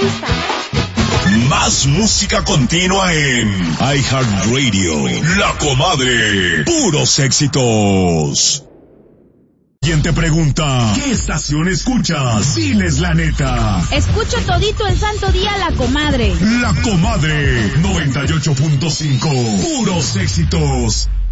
gusta. Más música continua en iHeartRadio. La Comadre. Puros éxitos. ¿Quién te pregunta qué estación escuchas? Diles la neta. Escucho todito el santo día La Comadre. La Comadre 98.5. Puros éxitos.